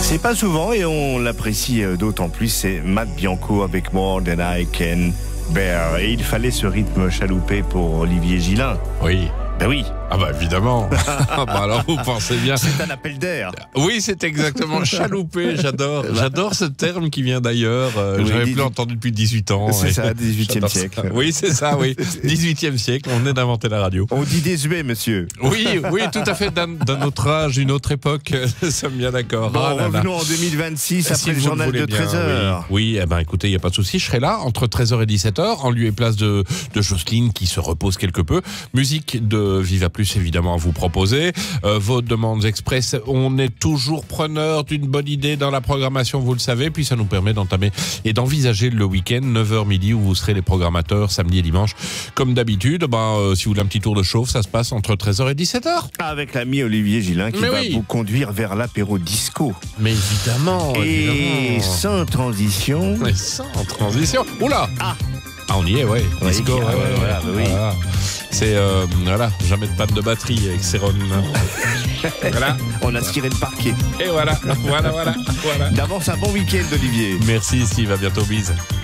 C'est pas souvent et on l'apprécie d'autant plus. C'est Matt Bianco avec More Than I Can Bear. Et il fallait ce rythme chaloupé pour Olivier Gillin. Oui. Ben oui. Ah bah évidemment. Alors vous pensez bien. C'est un appel d'air. Oui, c'est exactement chaloupé. J'adore ce terme qui vient d'ailleurs. Oui, J'avais plus entendu depuis 18 ans. C'est ça, 18e siècle. Ça. Oui, c'est ça, oui. 18e siècle, on venait d'inventer la radio. On dit désuet, monsieur. Oui, tout à fait, d'un autre âge, une autre époque. Nous sommes bien d'accord. Bon, revenons en 2026 après si le journal de 13h. Oui, eh ben, écoutez, il n'y a pas de souci. Je serai là entre 13h et 17h, en lieu et place de Jocelyne qui se repose quelque peu. Musique de Viva Plus, évidemment, à vous proposer. Vos demandes express, on est toujours preneur d'une bonne idée dans la programmation, vous le savez. Puis ça nous permet d'entamer et d'envisager le week-end, 9h midi, où vous serez les programmateurs samedi et dimanche. Comme d'habitude, si vous voulez un petit tour de chauffe, ça se passe entre 13h et 17h. Avec l'ami Olivier Gillin qui va vous conduire vers l'apéro disco. Mais évidemment. Sans transition. Mais sans transition. Oula. Ah, on y est, ouais. Disco, voilà. C'est, jamais de panne de batterie avec Céron. Voilà. On a tiré le parquet. Et voilà. D'avance, un bon week-end, Olivier. Merci, Steve. À bientôt. Bise.